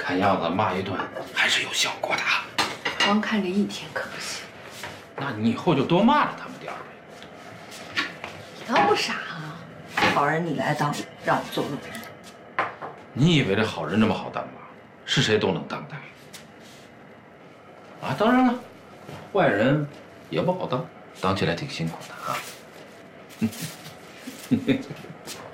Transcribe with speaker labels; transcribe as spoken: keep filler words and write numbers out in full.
Speaker 1: 看样子骂一顿还是有效果的。
Speaker 2: 光看这一天可不行。
Speaker 1: 那你以后就多骂了他们点儿呗。
Speaker 2: 你倒不傻啊！好人你来当，让我做路人。
Speaker 1: 你以为这好人这么好当吗？是谁都能当的。啊，当然了，坏人也不好当，当起来挺辛苦的啊。